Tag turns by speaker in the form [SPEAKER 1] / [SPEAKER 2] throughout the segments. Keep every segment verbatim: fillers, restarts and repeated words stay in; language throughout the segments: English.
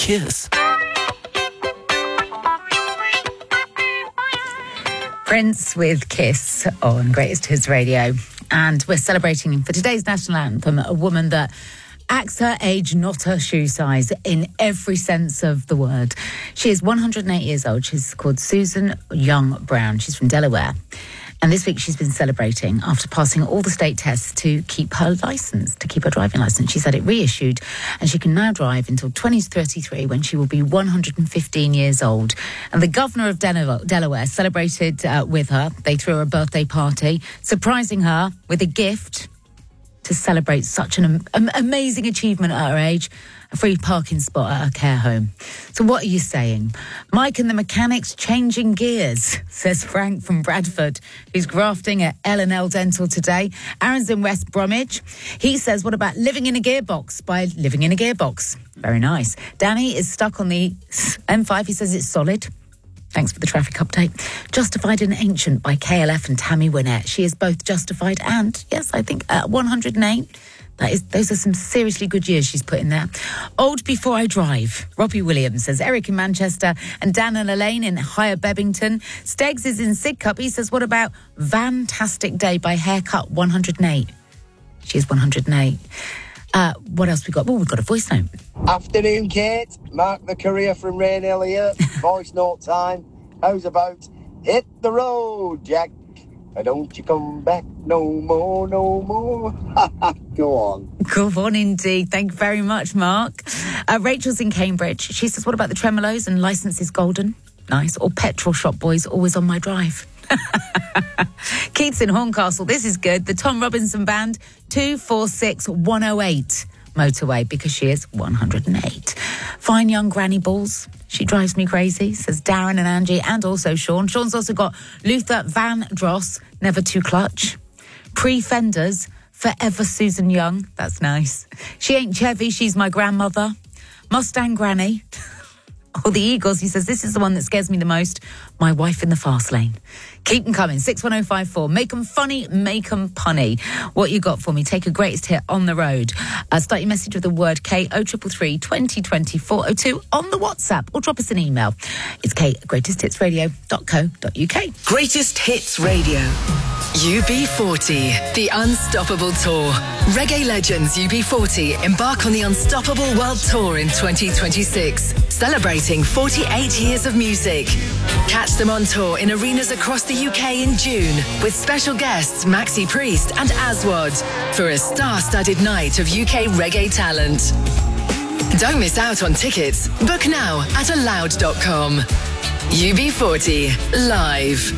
[SPEAKER 1] Kiss.
[SPEAKER 2] Prince with Kiss on Greatest Hits Radio. And we're celebrating for today's national anthem a woman that acts her age, not her shoe size, in every sense of the word. She is one hundred eight years old. She's called Susan Young Brown. She's from Delaware. And this week she's been celebrating after passing all the state tests to keep her licence, to keep her driving licence. She's had it reissued and she can now drive until twenty thirty-three when she will be one hundred fifteen years old. And the governor of Delaware celebrated uh, with her. They threw her a birthday party, surprising her with a gift to celebrate such an am- amazing achievement at her age, a free parking spot at her care home. So what are you saying? Mike and the mechanics changing gears, says Frank from Bradford, who's grafting at L and L Dental today. Aaron's in West Bromwich. He says, what about living in a gearbox by living in a gearbox? Very nice. Danny is stuck on the M five. He says it's solid. Thanks for the traffic update. Justified and Ancient by K L F and Tammy Wynette. She is both justified and, yes, I think at one hundred eight. That is, those are some seriously good years she's put in there. Old Before I Drive. Robbie Williams says Eric in Manchester and Dan and Elaine in Higher Bebbington. Stegs is in Sidcup. He says, what about Fantastic Day by Haircut one hundred eight? She is one hundred eight. Uh, what else we got? Well, we've got a voice note.
[SPEAKER 3] Afternoon, Kate. Mark the Courier from Rainhill here. Voice note time. How's about hit the road, Jack? And don't you come back no more, no more. Go on.
[SPEAKER 2] Go on, indeed. Thank you very much, Mark. Uh, Rachel's in Cambridge. She says, what about the tremolos and Licence is Golden? Nice. Or Petrol Shop Boys, always on my drive. Keith's in Horncastle. This is good. The Tom Robinson Band, two four six one oh eight motorway, because she is one hundred eight. Fine young granny balls. She drives me crazy, says Darren and Angie, and also Sean. Sean's also got Luther Van Dross, Never Too Clutch. Pre-Fenders, Forever Susan Young. That's nice. She ain't Chevy, she's my grandmother. Mustang Granny. Or the Eagles, he says, this is the one that scares me the most. My Wife in the Fast Lane. Keep them coming. six one oh five four. Make them funny, make them punny. What you got for me? Take a greatest hit on the road. Uh, start your message with the word K, oh three three, twenty twenty, four oh two on the WhatsApp, or drop us an email. It's K at greatest hits radio dot co dot uk.
[SPEAKER 4] Greatest Hits Radio. U B forty, the Unstoppable Tour. Reggae legends U B forty embark on the Unstoppable World Tour in twenty twenty-six, celebrating forty-eight years of music. Catch them on tour in arenas across the U K in June, with special guests Maxi Priest and Aswad, for a star-studded night of U K reggae talent. Don't miss out on tickets. Book now at aloud dot com. U B forty, live.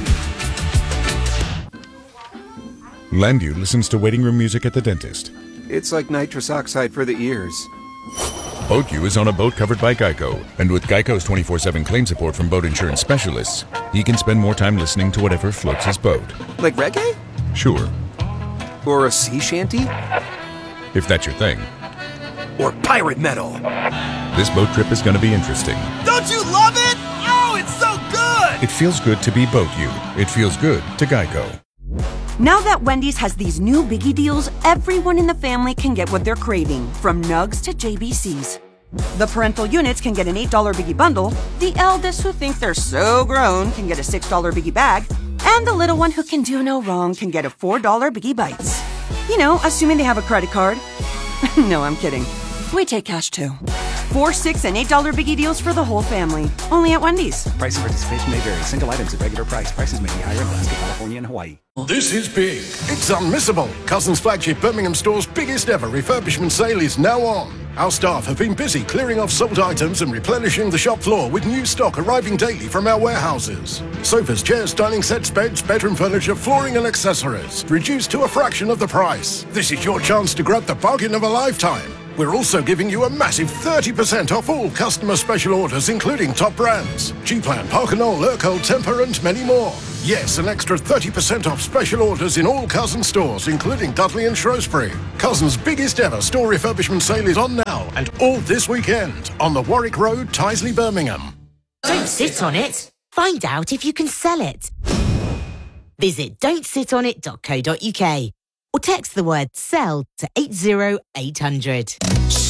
[SPEAKER 5] Landu listens to waiting room music at the dentist.
[SPEAKER 6] It's like nitrous oxide for the ears.
[SPEAKER 5] BoatU is on a boat covered by Geico, and with Geico's twenty-four seven claim support from boat insurance specialists, he can spend more time listening to whatever floats his boat.
[SPEAKER 6] Like reggae?
[SPEAKER 5] Sure.
[SPEAKER 6] Or a sea shanty?
[SPEAKER 5] If that's your thing.
[SPEAKER 1] Or pirate metal.
[SPEAKER 5] This boat trip is going to be interesting.
[SPEAKER 1] Don't you love it? Oh, it's so good!
[SPEAKER 5] It feels good to be BoatU. It feels good to Geico.
[SPEAKER 7] Now that Wendy's has these new biggie deals, everyone in the family can get what they're craving, from nugs to J B Cs. The parental units can get an eight dollar biggie bundle, the eldest who think they're so grown can get a six dollar biggie bag, and the little one who can do no wrong can get a four dollar biggie bites. You know, assuming they have a credit card. No, I'm kidding. We take cash too. Four, six, and eight dollar biggie deals for the whole family. Only at Wendy's.
[SPEAKER 8] Price and participation may vary. Single items at regular price. Prices may be higher in Alaska, California, and Hawaii.
[SPEAKER 9] This is big. It's unmissable. Cousins flagship Birmingham store's biggest ever refurbishment sale is now on. Our staff have been busy clearing off sold items and replenishing the shop floor with new stock arriving daily from our warehouses. Sofas, chairs, dining sets, beds, bedroom furniture, flooring and accessories. Reduced to a fraction of the price. This is your chance to grab the bargain of a lifetime. We're also giving you a massive thirty percent off all customer special orders, including top brands. G-Plan, Parkinol, Urkel, Temper, and many more. Yes, an extra thirty percent off special orders in all Cousins stores, including Dudley and Shrewsbury. Cousins' biggest ever store refurbishment sale is on now and all this weekend on the Warwick Road, Tyseley, Birmingham.
[SPEAKER 10] Don't sit on it. Find out if you can sell it. Visit don't sit on it dot co dot uk or text the word SELL to eight zero eight hundred.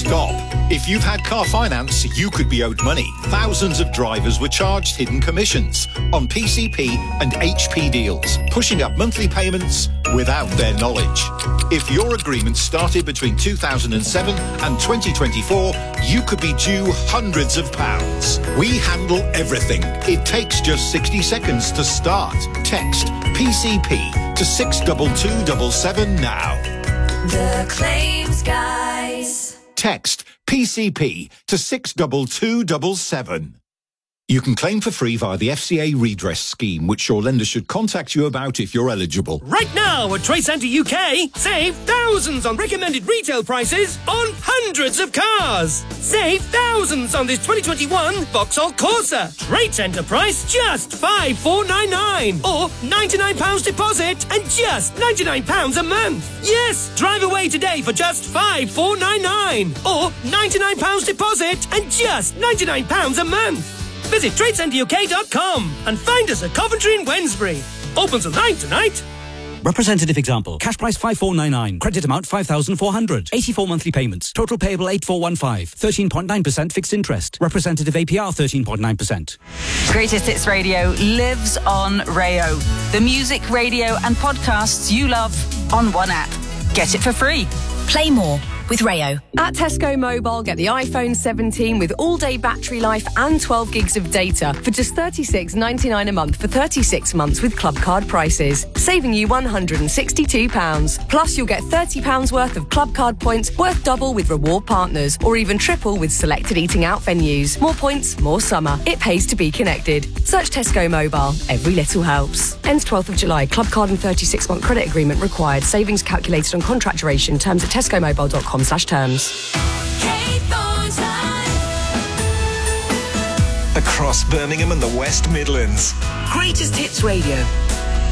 [SPEAKER 11] stop. If you've had car finance, you could be owed money. Thousands of drivers were charged hidden commissions on P C P and H P deals, pushing up monthly payments without their knowledge. If your agreement started between two thousand seven and twenty twenty-four, you could be due hundreds of pounds. We handle everything. It takes just sixty seconds to start. Text P C P to six two two seven seven now.
[SPEAKER 12] The Claims Guys.
[SPEAKER 11] Text P C P to six two two seven seven. You can claim for free via the F C A redress scheme, which your lender should contact you about if you're eligible.
[SPEAKER 13] Right now at Trade Centre U K, save thousands on recommended retail prices on hundreds of cars. Save thousands on this twenty twenty-one Vauxhall Corsa. Trade Centre price just five four nine nine, or ninety-nine pounds deposit and just ninety-nine pounds a month. Yes, drive away today for just five four nine nine, or ninety-nine pounds deposit and just ninety-nine pounds a month. Visit trade centre U K dot com and find us at Coventry and Wednesbury. Open till nine tonight.
[SPEAKER 8] Representative example. Cash price five four nine nine. Credit amount five thousand four hundred. eighty-four monthly payments. Total payable eight four one five. thirteen point nine percent fixed interest. Representative A P R thirteen point nine percent.
[SPEAKER 14] Greatest Hits Radio lives on Rayo. The music, radio and podcasts you love on one app. Get it for free.
[SPEAKER 15] Play more with Rayo.
[SPEAKER 16] At Tesco Mobile, get the iPhone seventeen with all-day battery life and twelve gigs of data for just thirty-six ninety-nine a month for thirty-six months with Club Card prices, saving you one hundred sixty-two pounds. Plus, you'll get thirty pounds worth of Club Card points worth double with reward partners, or even triple with selected eating out venues. More points, more summer. It pays to be connected. Search Tesco Mobile. Every little helps. Ends twelfth of July. Club Card and thirty-six month credit agreement required. Savings calculated on contract duration. Terms at tesco mobile dot com slash terms.
[SPEAKER 17] Across Birmingham and the West Midlands.
[SPEAKER 4] Greatest Hits Radio.